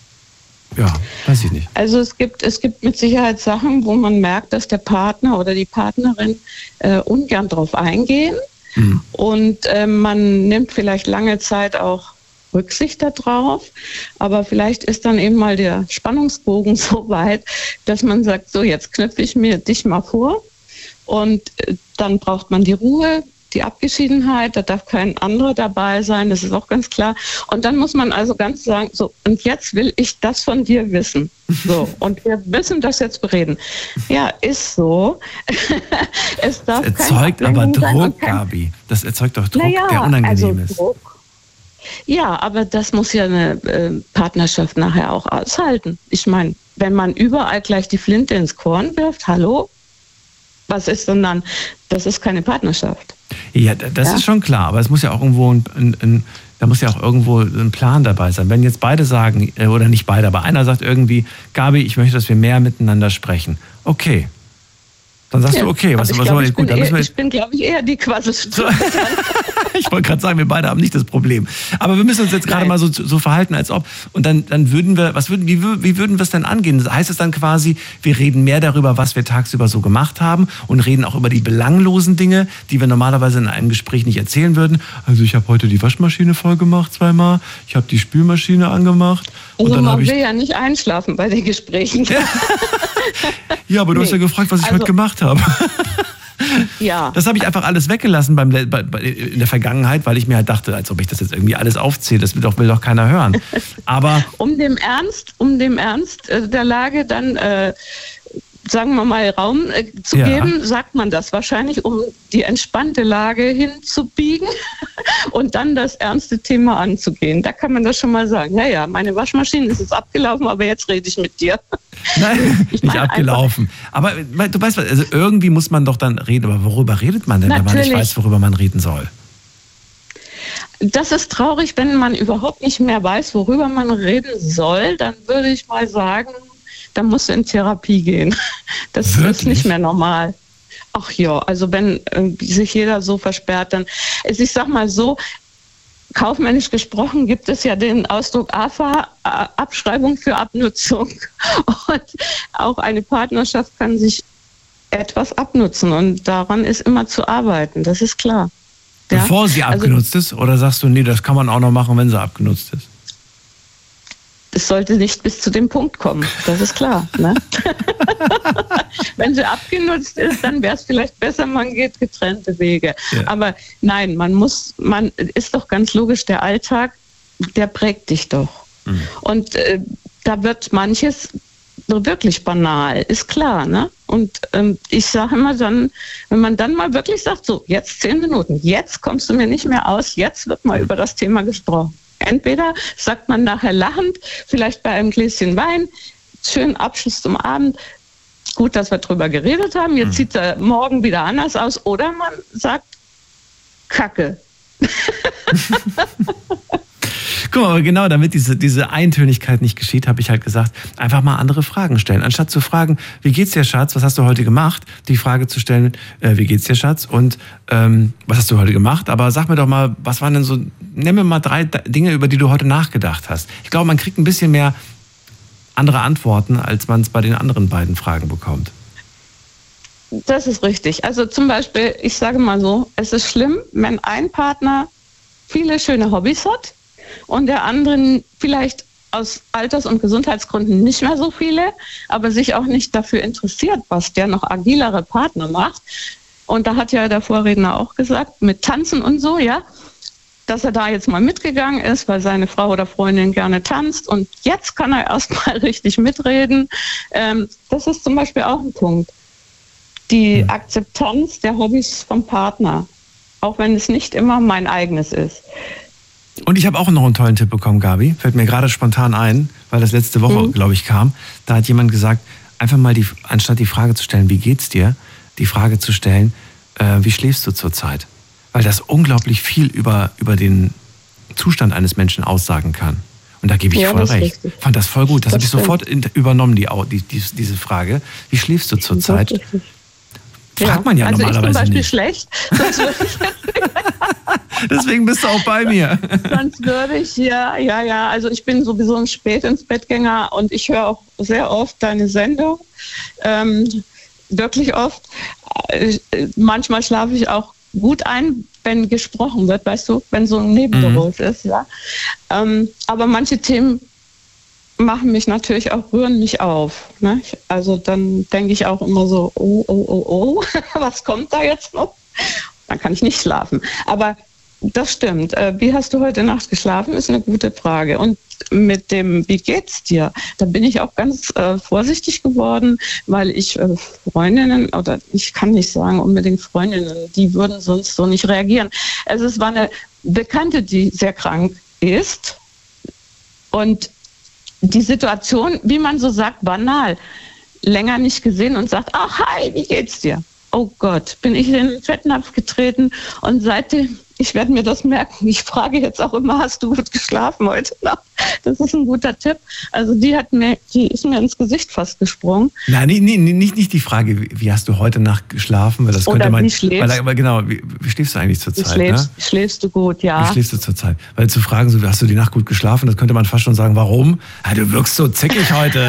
ja, weiß ich nicht. Also es gibt mit Sicherheit Sachen, wo man merkt, dass der Partner oder die Partnerin ungern drauf eingehen und man nimmt vielleicht lange Zeit auch Rücksicht darauf, aber vielleicht ist dann eben mal der Spannungsbogen so weit, dass man sagt, so jetzt knüpfe ich mir dich mal vor und dann braucht man die Ruhe, die Abgeschiedenheit, da darf kein anderer dabei sein, das ist auch ganz klar und dann muss man also ganz sagen, so und jetzt will ich das von dir wissen, so und wir müssen das jetzt bereden. Ja, ist so. Es erzeugt aber Druck, Gabi. Das erzeugt doch Druck, der unangenehm ist. Druck. Ja, aber das muss ja eine Partnerschaft nachher auch aushalten. Ich meine, wenn man überall gleich die Flinte ins Korn wirft, hallo? was ist denn dann? Das ist keine Partnerschaft. Ja, das ist schon klar, aber es muss ja auch irgendwo da muss ja auch irgendwo ein Plan dabei sein. Wenn jetzt beide sagen, oder nicht beide, aber einer sagt irgendwie, Gabi, ich möchte, dass wir mehr miteinander sprechen. Okay. Dann sagst du, okay, was soll ich gut? Ich bin, glaube ich, eher die Quasselstrippe. Ich wollte gerade sagen, wir beide haben nicht das Problem. Aber wir müssen uns jetzt gerade mal so verhalten, als ob. Und dann würden wir, wie würden wir es denn angehen? Das heißt es dann quasi, wir reden mehr darüber, was wir tagsüber so gemacht haben und reden auch über die belanglosen Dinge, die wir normalerweise in einem Gespräch nicht erzählen würden. Also ich habe heute die Waschmaschine voll gemacht zweimal, ich habe die Spülmaschine angemacht. Also man will ja nicht einschlafen bei den Gesprächen. Ja, aber du hast ja gefragt, was ich heute gemacht habe. Ja. Das habe ich einfach alles weggelassen in der Vergangenheit, weil ich mir halt dachte, als ob ich das jetzt irgendwie alles aufzähle, das will doch keiner hören. Aber um dem Ernst der Lage dann, sagen wir mal, Raum zu geben, sagt man das wahrscheinlich, um die entspannte Lage hinzubiegen und dann das ernste Thema anzugehen. Da kann man das schon mal sagen. Ja, meine Waschmaschine ist jetzt abgelaufen, aber jetzt rede ich mit dir. Nein, nicht abgelaufen. Aber du weißt was, also irgendwie muss man doch dann reden. Aber worüber redet man denn, wenn man nicht weiß, worüber man reden soll? Das ist traurig, wenn man überhaupt nicht mehr weiß, worüber man reden soll. Dann würde ich mal sagen, dann musst du in Therapie gehen. Das ist nicht mehr normal. Ach ja, also wenn sich jeder so versperrt, dann, ich sag mal so, kaufmännisch gesprochen gibt es ja den Ausdruck AFA, Abschreibung für Abnutzung. Und auch eine Partnerschaft kann sich etwas abnutzen und daran ist immer zu arbeiten, das ist klar. Bevor sie abgenutzt ist? Oder sagst du, nee, das kann man auch noch machen, wenn sie abgenutzt ist? Es sollte nicht bis zu dem Punkt kommen, das ist klar. Ne? Wenn sie abgenutzt ist, dann wäre es vielleicht besser, man geht getrennte Wege. Ja. Aber nein, man ist doch ganz logisch, der Alltag, der prägt dich doch. Mhm. Und da wird manches wirklich banal, ist klar. Ne? Und ich sage immer dann, wenn man dann mal wirklich sagt, so, jetzt 10 Minuten, jetzt kommst du mir nicht mehr aus, jetzt wird mal über das Thema gesprochen. Entweder sagt man nachher lachend, vielleicht bei einem Gläschen Wein, schönen Abschluss zum Abend, gut, dass wir drüber geredet haben, jetzt sieht er morgen wieder anders aus, oder man sagt Kacke. Guck mal, aber genau damit diese Eintönigkeit nicht geschieht, habe ich halt gesagt, einfach mal andere Fragen stellen. Anstatt zu fragen, wie geht's dir, Schatz, was hast du heute gemacht? Die Frage zu stellen, wie geht's dir, Schatz? Und was hast du heute gemacht? Aber sag mir doch mal, was waren denn so, nenn mir mal 3 Dinge, über die du heute nachgedacht hast. Ich glaube, man kriegt ein bisschen mehr andere Antworten, als man es bei den anderen beiden Fragen bekommt. Das ist richtig. Also zum Beispiel, ich sage mal so, es ist schlimm, wenn ein Partner viele schöne Hobbys hat und der andere vielleicht aus Alters- und Gesundheitsgründen nicht mehr so viele, aber sich auch nicht dafür interessiert, was der noch agilere Partner macht. Und da hat ja der Vorredner auch gesagt, mit Tanzen und so, ja, dass er da jetzt mal mitgegangen ist, weil seine Frau oder Freundin gerne tanzt und jetzt kann er erst mal richtig mitreden. Das ist zum Beispiel auch ein Punkt. Die Akzeptanz der Hobbys vom Partner, auch wenn es nicht immer mein eigenes ist. Und ich habe auch noch einen tollen Tipp bekommen, Gabi. Fällt mir gerade spontan ein, weil das letzte Woche, glaube ich, kam. Da hat jemand gesagt, einfach mal anstatt die Frage zu stellen, wie geht's dir, die Frage zu stellen, wie schläfst du zurzeit? Weil das unglaublich viel über den Zustand eines Menschen aussagen kann. Und da gebe ich voll recht. Richtig. Fand das voll gut. Das habe ich sofort übernommen, diese Frage. Wie schläfst du zurzeit? Fragt man ja normalerweise nicht. Also ich zum Beispiel schlecht. Deswegen bist du auch bei mir. Sonst würde ich, ja. Also ich bin sowieso ein Spät-ins-Bett-Gänger und ich höre auch sehr oft deine Sendung. Wirklich oft. Manchmal schlafe ich auch gut ein, wenn gesprochen wird, weißt du, wenn so ein Nebengeräusch ist. Ja. Aber manche Themen machen mich natürlich auch, rühren mich auf. Ne? Also dann denke ich auch immer so, oh, was kommt da jetzt noch? Dann kann ich nicht schlafen. Aber das stimmt. Wie hast du heute Nacht geschlafen, ist eine gute Frage. Und mit dem, wie geht's dir? Da bin ich auch ganz vorsichtig geworden, weil ich Freundinnen, oder ich kann nicht sagen unbedingt Freundinnen, die würden sonst so nicht reagieren. Also es war eine Bekannte, die sehr krank ist. Und die Situation, wie man so sagt, banal, länger nicht gesehen und sagt, ach hi, wie geht's dir? oh Gott, bin ich in den Fettnapf getreten. Und seitdem, ich werde mir das merken, ich frage jetzt auch immer, hast du gut geschlafen heute Nacht? Das ist ein guter Tipp. Also die ist mir ins Gesicht fast gesprungen. Nein, nicht die Frage, wie hast du heute Nacht geschlafen? Weil das oder könnte man, wie schläfst aber genau, wie schläfst du eigentlich zurzeit? Schläfst du gut, ja. Wie schläfst du zurzeit? Weil zu fragen, so, hast du die Nacht gut geschlafen, das könnte man fast schon sagen, warum? Ja, du wirkst so zickig heute.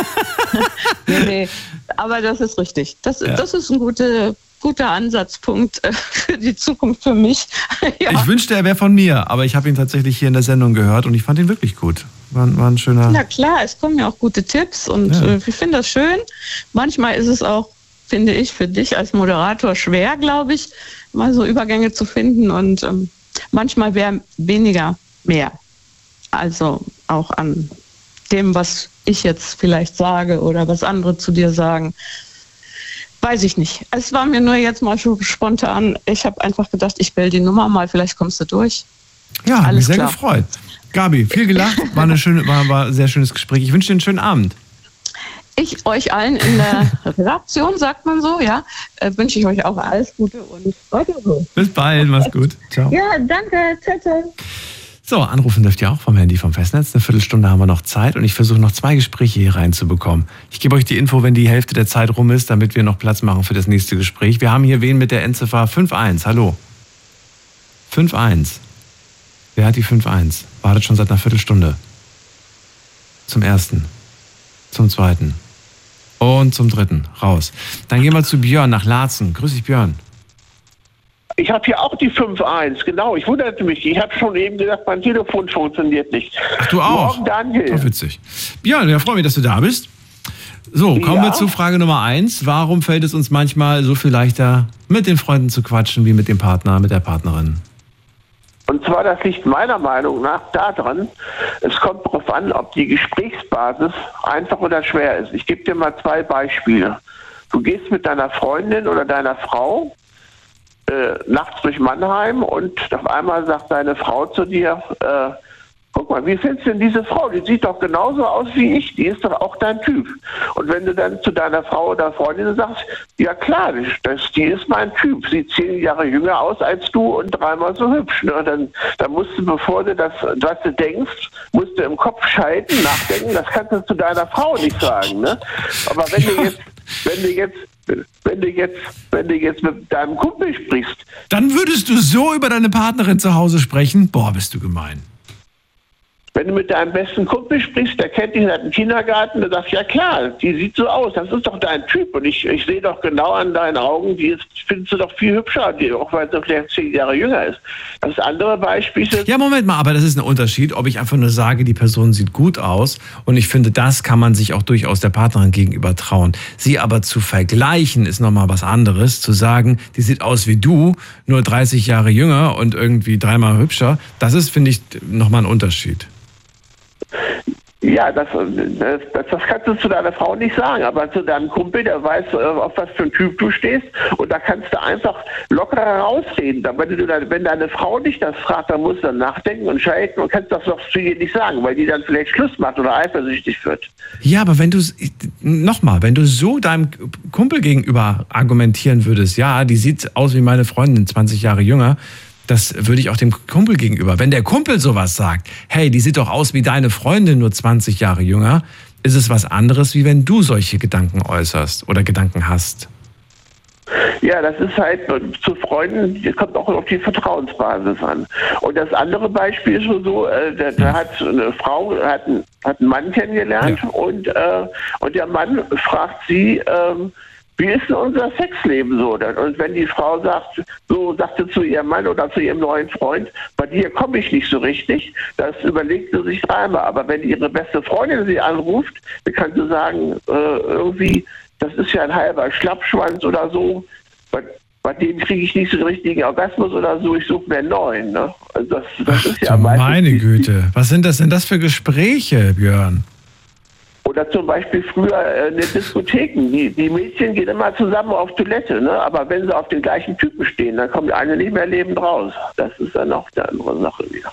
Nee, aber das ist richtig. Das ist ein guter Ansatzpunkt für die Zukunft für mich. Ja. Ich wünschte, er wäre von mir, aber ich habe ihn tatsächlich hier in der Sendung gehört und ich fand ihn wirklich gut. War ein schöner... Na klar, es kommen ja auch gute Tipps und ich finde das schön. Manchmal ist es auch, finde ich, für dich als Moderator schwer, glaube ich, mal so Übergänge zu finden und manchmal wäre weniger mehr. Also auch an dem, was ich jetzt vielleicht sage oder was andere zu dir sagen. Weiß ich nicht. Es war mir nur jetzt mal schon spontan. Ich habe einfach gedacht, ich wähle die Nummer mal, vielleicht kommst du durch. Ja, hat mich sehr gefreut. Gabi, viel gelacht, war ein sehr schönes Gespräch. Ich wünsche dir einen schönen Abend. Ich euch allen in der Redaktion, sagt man so, ja, wünsche ich euch auch alles Gute und weiter so. Bis bald, mach's gut. Ciao. Ja, danke. Ciao, ciao. So, anrufen dürft ihr auch vom Handy vom Festnetz. Eine Viertelstunde haben wir noch Zeit und ich versuche noch 2 Gespräche hier reinzubekommen. Ich gebe euch die Info, wenn die Hälfte der Zeit rum ist, damit wir noch Platz machen für das nächste Gespräch. Wir haben hier wen mit der Endziffer 51. Hallo. 51. Wer hat die 51? Wartet schon seit einer Viertelstunde. Zum ersten. Zum zweiten. Und zum dritten. Raus. Dann gehen wir zu Björn nach Laatzen. Grüß dich, Björn. Ich habe hier auch die 5.1, genau. Ich wunderte mich. Ich habe schon eben gesagt, mein Telefon funktioniert nicht. Ach, du auch? Morgen, Daniel. Oh, witzig. Björn, ja, freue mich, dass du da bist. So, kommen wir zu Frage Nummer 1. Warum fällt es uns manchmal so viel leichter, mit den Freunden zu quatschen, wie mit dem Partner, mit der Partnerin? Und zwar, das liegt meiner Meinung nach daran, es kommt darauf an, ob die Gesprächsbasis einfach oder schwer ist. Ich gebe dir mal 2 Beispiele. Du gehst mit deiner Freundin oder deiner Frau nachts durch Mannheim und auf einmal sagt deine Frau zu dir, guck mal, wie findest du denn diese Frau? Die sieht doch genauso aus wie ich, die ist doch auch dein Typ. Und wenn du dann zu deiner Frau oder Freundin sagst, ja klar, die ist mein Typ, sieht 10 Jahre jünger aus als du und 3-mal so hübsch. Ne? Dann musst du, bevor du das, was du denkst, musst du im Kopf schalten, nachdenken, das kannst du zu deiner Frau nicht sagen. Ne? Aber wenn du jetzt mit deinem Kumpel sprichst. Dann würdest du so über deine Partnerin zu Hause sprechen? Boah, bist du gemein. Wenn du mit deinem besten Kumpel sprichst, der kennt dich seit dem Kindergarten, der sagt, ja klar, die sieht so aus, das ist doch dein Typ. Und ich sehe doch genau an deinen Augen, findest du doch viel hübscher, auch weil sie vielleicht 10 Jahre jünger ist. Das andere Beispiel ist... Ja, Moment mal, aber das ist ein Unterschied, ob ich einfach nur sage, die Person sieht gut aus. Und ich finde, das kann man sich auch durchaus der Partnerin gegenüber trauen. Sie aber zu vergleichen, ist nochmal was anderes. Zu sagen, die sieht aus wie du, nur 30 Jahre jünger und irgendwie 3-mal hübscher, das ist, finde ich, nochmal ein Unterschied. Ja, das kannst du zu deiner Frau nicht sagen, aber zu deinem Kumpel, der weiß, auf was für ein Typ du stehst, und da kannst du einfach lockerer rausreden. Wenn deine Frau dich das fragt, dann musst du dann nachdenken und schalten und kannst das doch zu ihr nicht sagen, weil die dann vielleicht Schluss macht oder eifersüchtig wird. Ja, aber wenn du so deinem Kumpel gegenüber argumentieren würdest, ja, die sieht aus wie meine Freundin, 20 Jahre jünger, das würde ich auch dem Kumpel gegenüber. Wenn der Kumpel sowas sagt, hey, die sieht doch aus wie deine Freundin, nur 20 Jahre jünger, ist es was anderes, wie wenn du solche Gedanken äußerst oder Gedanken hast. Ja, das ist halt zu Freunden, das kommt auch auf die Vertrauensbasis an. Und das andere Beispiel ist so, da hat eine Frau, hat einen Mann kennengelernt, ja. Und der Mann fragt sie, wie ist denn unser Sexleben so? Und wenn die Frau sagt, so sagte zu ihrem Mann oder zu ihrem neuen Freund, bei dir komme ich nicht so richtig, das überlegt sie sich 3-mal. Aber wenn ihre beste Freundin sie anruft, dann kann sie sagen, irgendwie, das ist ja ein halber Schlappschwanz oder so, bei dem kriege ich nicht so den richtigen Orgasmus oder so, ich suche mir einen neuen. Ne? Also das ist ja meine Güte, was sind das denn das für Gespräche, Björn? Oder zum Beispiel früher in den Diskotheken. Die Mädchen gehen immer zusammen auf Toilette, ne? Aber wenn sie auf den gleichen Typen stehen, dann kommt eine nicht mehr lebend raus. Das ist dann auch eine andere Sache wieder.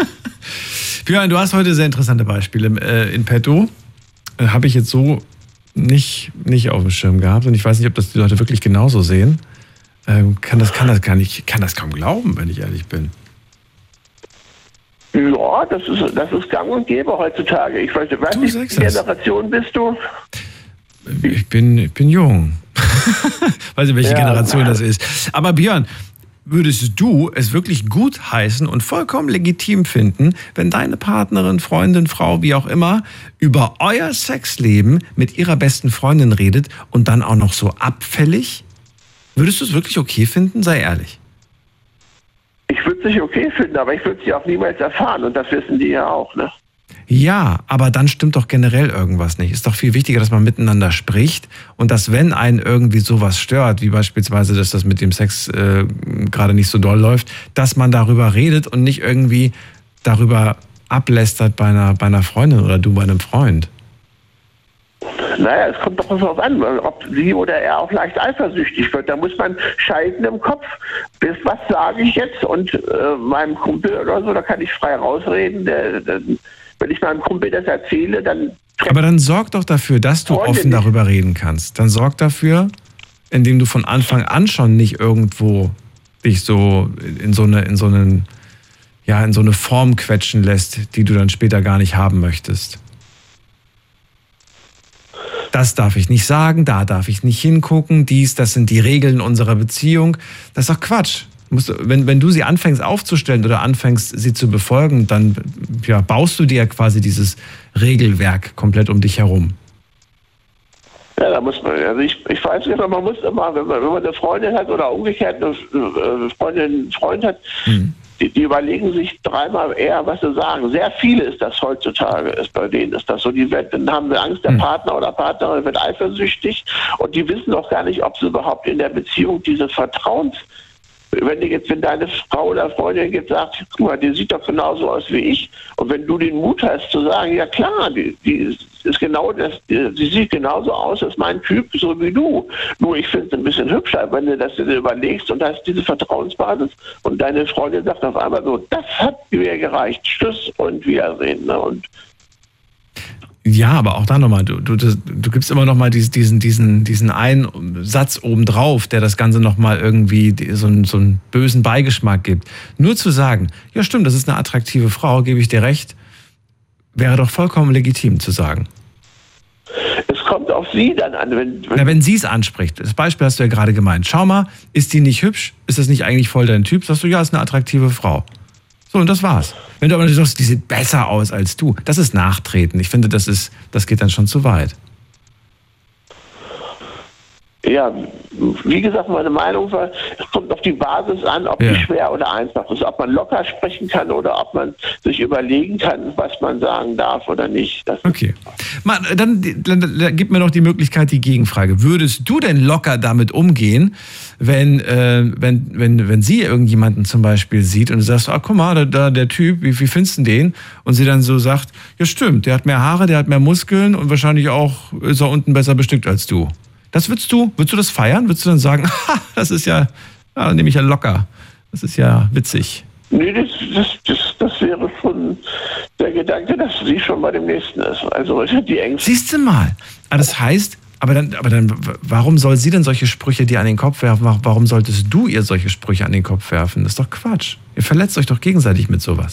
Björn, du hast heute sehr interessante Beispiele in petto. Habe ich jetzt so nicht auf dem Schirm gehabt und ich weiß nicht, ob das die Leute wirklich genauso sehen. Kann das kaum glauben, wenn ich ehrlich bin. Ja, das ist gang und gäbe heutzutage. Ich weiß nicht, welche Generation bist du? Ich bin jung. Weiß nicht, welche Generation das ist. Aber Björn, würdest du es wirklich gut heißen und vollkommen legitim finden, wenn deine Partnerin, Freundin, Frau, wie auch immer, über euer Sexleben mit ihrer besten Freundin redet und dann auch noch so abfällig? Würdest du es wirklich okay finden? Sei ehrlich. Ich würde es nicht okay finden, aber ich würde es ja auch niemals erfahren und das wissen die ja auch, ne? Ja, aber dann stimmt doch generell irgendwas nicht. Ist doch viel wichtiger, dass man miteinander spricht und dass, wenn einen irgendwie sowas stört, wie beispielsweise, dass das mit dem Sex gerade nicht so doll läuft, dass man darüber redet und nicht irgendwie darüber ablästert bei einer Freundin oder du bei einem Freund. Naja, es kommt doch darauf an, ob sie oder er auch leicht eifersüchtig wird. Da muss man schalten im Kopf. Was sage ich jetzt? Und meinem Kumpel oder so, da kann ich frei rausreden. Wenn ich meinem Kumpel das erzähle, dann... Aber dann sorg doch dafür, dass du offen darüber reden kannst. Dann sorg dafür, indem du von Anfang an schon nicht irgendwo dich so in so eine Form quetschen lässt, die du dann später gar nicht haben möchtest. Das darf ich nicht sagen, da darf ich nicht hingucken, das sind die Regeln unserer Beziehung. Das ist doch Quatsch. Wenn du sie anfängst aufzustellen oder anfängst, sie zu befolgen, dann baust du dir quasi dieses Regelwerk komplett um dich herum. Ja, da muss man, also ich weiß nicht, man muss immer, wenn man eine Freundin hat oder umgekehrt eine Freundin einen Freund hat, die überlegen sich dreimal eher, was sie sagen. Sehr viele ist das heutzutage, bei denen ist das so. Dann haben wir Angst, der Partner oder Partnerin wird eifersüchtig und die wissen auch gar nicht, ob sie überhaupt in der Beziehung dieses Vertrauens, wenn deine Frau oder Freundin jetzt sagt, guck mal, die sieht doch genauso aus wie ich, und wenn du den Mut hast zu sagen, ja klar, die ist genau das, sie sieht genauso aus als mein Typ, so wie du. Nur ich finde es ein bisschen hübscher, wenn du das dir überlegst und hast diese Vertrauensbasis und deine Freundin sagt auf einmal so, das hat mir gereicht, Tschüss und Wiedersehen. Ne? Und ja, aber auch da nochmal, du gibst immer nochmal diesen einen Satz obendrauf, der das Ganze nochmal irgendwie so einen bösen Beigeschmack gibt. Nur zu sagen, ja stimmt, das ist eine attraktive Frau, gebe ich dir recht, wäre doch vollkommen legitim zu sagen. Es kommt auf sie dann an. Wenn sie es anspricht, das Beispiel hast du ja gerade gemeint, schau mal, ist die nicht hübsch? Ist das nicht eigentlich voll dein Typ? Sagst du, ja, ist eine attraktive Frau. So, und das war's. Wenn du aber sagst, die sieht besser aus als du, das ist Nachtreten. Ich finde, das geht dann schon zu weit. Ja, wie gesagt, meine Meinung war, es kommt auf die Basis an, ob die schwer oder einfach ist. Ob man locker sprechen kann oder ob man sich überlegen kann, was man sagen darf oder nicht. Okay. Dann gib mir noch die Möglichkeit, die Gegenfrage. Würdest du denn locker damit umgehen, wenn sie irgendjemanden zum Beispiel sieht und du sagst, guck mal, der Typ, wie findest du den? Und sie dann so sagt, ja stimmt, der hat mehr Haare, der hat mehr Muskeln und wahrscheinlich auch ist er unten besser bestückt als du. Würdest du das feiern? Würdest du dann sagen, das ist ja, nehme ich ja locker. Das ist ja witzig. Nee, das wäre schon der Gedanke, dass sie schon bei dem Nächsten ist. Also die Ängste. Siehst du mal. Das heißt, aber dann, warum soll sie denn solche Sprüche dir an den Kopf werfen? Warum solltest du ihr solche Sprüche an den Kopf werfen? Das ist doch Quatsch. Ihr verletzt euch doch gegenseitig mit sowas.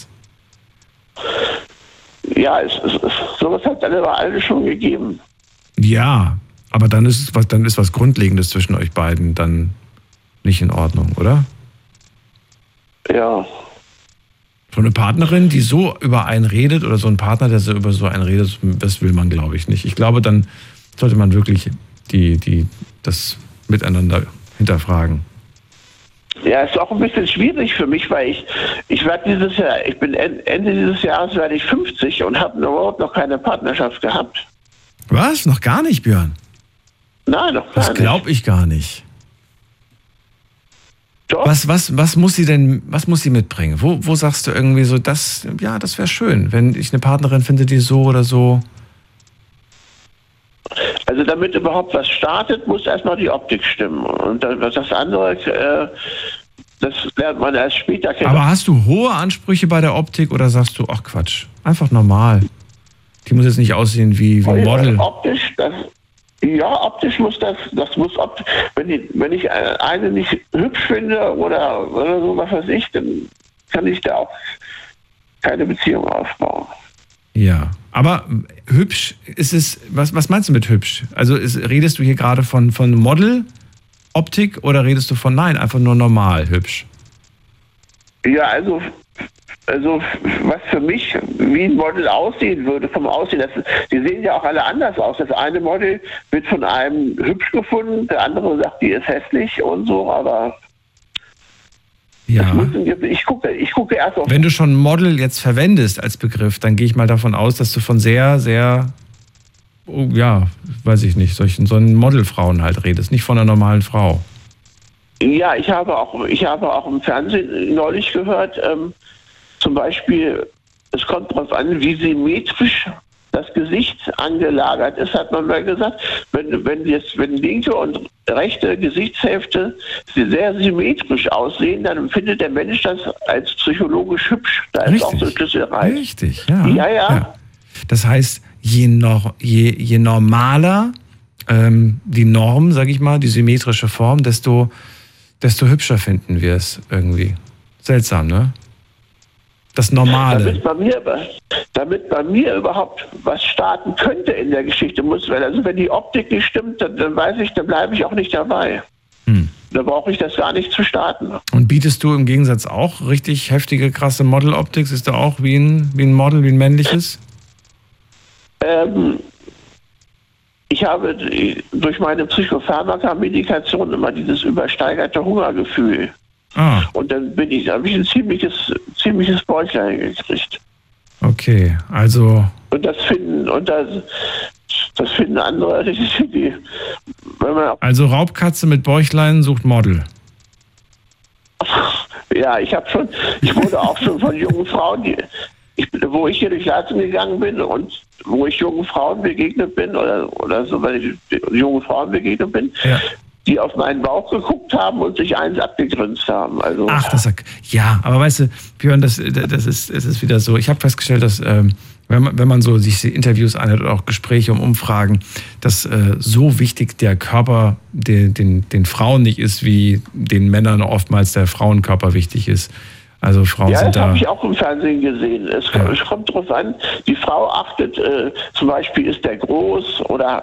Ja, sowas hat es aber alle schon gegeben. Ja, aber dann ist was Grundlegendes zwischen euch beiden dann nicht in Ordnung, oder? Ja. So eine Partnerin, die so über einen redet, oder so ein Partner, der so über so einen redet, das will man, glaube ich, nicht. Ich glaube, dann sollte man wirklich das Miteinander hinterfragen. Ja, ist auch ein bisschen schwierig für mich, weil ich werde Ende dieses Jahres werde ich 50 und habe überhaupt noch keine Partnerschaft gehabt. Was? Noch gar nicht, Björn? Nein, noch gar nicht. Das glaube ich gar nicht. Doch. Was muss sie mitbringen? Wo sagst du irgendwie so, das wäre schön, wenn ich eine Partnerin finde, die so oder so. Also damit überhaupt was startet, muss erstmal die Optik stimmen. Und das andere, das lernt man erst später kennen. Aber hast du hohe Ansprüche bei der Optik oder sagst du, ach Quatsch, einfach normal? Die muss jetzt nicht aussehen wie ein Model. Optisch, Ja, optisch muss das muss optisch. Wenn ich eine nicht hübsch finde oder so, was weiß ich, dann kann ich da auch keine Beziehung aufbauen. Ja, aber hübsch ist es, was meinst du mit hübsch? Also redest du hier gerade von Model-Optik oder redest du von, nein, einfach nur normal hübsch? Ja, also was für mich wie ein Model aussehen würde, vom Aussehen, die sehen ja auch alle anders aus. Das eine Model wird von einem hübsch gefunden, der andere sagt, die ist hässlich und so, aber ja. Ich gucke erst auf... Wenn du schon Model jetzt verwendest als Begriff, dann gehe ich mal davon aus, dass du von sehr, sehr, weiß ich nicht, solchen Modelfrauen halt redest, nicht von einer normalen Frau. Ja, ich habe auch im Fernsehen neulich gehört, zum Beispiel, es kommt darauf an, wie symmetrisch das Gesicht angelagert ist, hat man mal gesagt. Wenn linke und rechte Gesichtshälfte sehr symmetrisch aussehen, dann empfindet der Mensch das als psychologisch hübsch. Da ist auch so ein Schlüsselreich. Richtig, ja. Ja. Das heißt, je normaler die Norm, sag ich mal, die symmetrische Form, desto hübscher finden wir es irgendwie. Seltsam, ne? Das Normale. Damit bei mir überhaupt was starten könnte in der Geschichte, wenn die Optik nicht stimmt, dann weiß ich, dann bleibe ich auch nicht dabei. Da brauche ich das gar nicht zu starten. Und bietest du im Gegensatz auch richtig heftige, krasse Model-Optik? Ist da auch wie ein Model, wie ein männliches? Ich habe durch meine Psychopharmaka-Medikation immer dieses übersteigerte Hungergefühl. Und dann habe ich ein ziemliches Bäuchlein gekriegt. Okay, also... Und das finden andere, also Raubkatze mit Bäuchlein sucht Model. Ja, ich wurde auch schon von jungen Frauen, wo ich hier durch Leipzig gegangen bin und wo ich jungen Frauen begegnet bin oder so, weil ich jungen Frauen begegnet bin, die auf meinen Bauch geguckt haben und sich eins abgegrinst haben. Also, ja, aber weißt du, Björn, es ist wieder so. Ich habe festgestellt, dass wenn man so sich Interviews anhört oder auch Gespräche und Umfragen, dass so wichtig der Körper den Frauen nicht ist, wie den Männern oftmals der Frauenkörper wichtig ist. Also Frauen sind da... Ja, das habe ich auch im Fernsehen gesehen. Es kommt darauf an, die Frau achtet, zum Beispiel ist der groß oder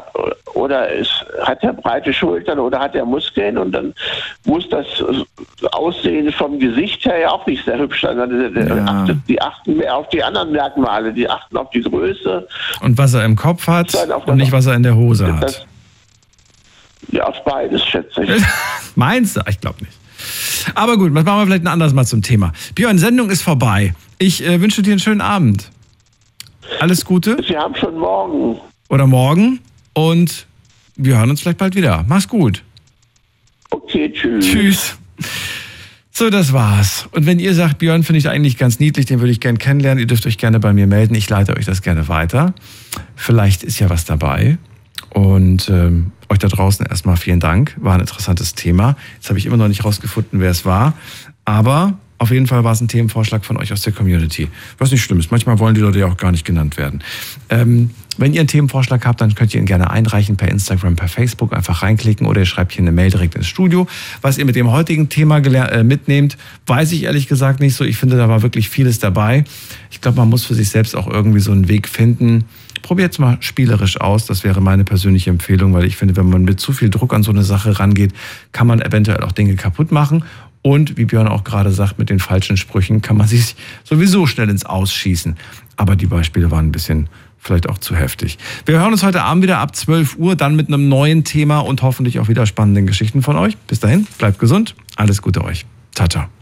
hat er breite Schultern oder hat er Muskeln und dann muss das Aussehen vom Gesicht her ja auch nicht sehr hübsch sein. Die achten mehr auf die anderen Merkmale, die achten auf die Größe. Und was er im Kopf hat und nicht, was er in der Hose hat. Ja, auf beides, schätze ich. Meinst du? Ich glaube nicht. Aber gut, das machen wir vielleicht ein anderes Mal zum Thema. Björn, Sendung ist vorbei. Ich wünsche dir einen schönen Abend. Alles Gute. Sie haben schon morgen. Oder morgen. Und wir hören uns vielleicht bald wieder. Mach's gut. Okay, tschüss. Tschüss. So, das war's. Und wenn ihr sagt, Björn finde ich eigentlich ganz niedlich, den würde ich gerne kennenlernen, ihr dürft euch gerne bei mir melden. Ich leite euch das gerne weiter. Vielleicht ist ja was dabei. Und euch da draußen erstmal vielen Dank. War ein interessantes Thema. Jetzt habe ich immer noch nicht rausgefunden, wer es war. Aber auf jeden Fall war es ein Themenvorschlag von euch aus der Community. Was nicht schlimm ist. Manchmal wollen die Leute ja auch gar nicht genannt werden. Wenn ihr einen Themenvorschlag habt, dann könnt ihr ihn gerne einreichen per Instagram, per Facebook. Einfach reinklicken oder ihr schreibt hier eine Mail direkt ins Studio. Was ihr mit dem heutigen Thema mitnehmt, weiß ich ehrlich gesagt nicht so. Ich finde, da war wirklich vieles dabei. Ich glaube, man muss für sich selbst auch irgendwie so einen Weg finden. Probiert es mal spielerisch aus, das wäre meine persönliche Empfehlung, weil ich finde, wenn man mit zu viel Druck an so eine Sache rangeht, kann man eventuell auch Dinge kaputt machen. Und wie Björn auch gerade sagt, mit den falschen Sprüchen kann man sich sowieso schnell ins Ausschießen. Aber die Beispiele waren ein bisschen vielleicht auch zu heftig. Wir hören uns heute Abend wieder ab 12 Uhr, dann mit einem neuen Thema und hoffentlich auch wieder spannenden Geschichten von euch. Bis dahin, bleibt gesund, alles Gute euch. Ciao, ciao.